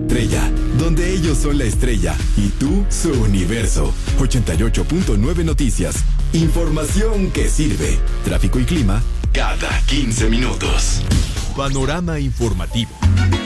Estrella, donde ellos son la estrella y tú su universo. 88.9 Noticias. Información que sirve. Tráfico y clima cada 15 minutos. Panorama informativo.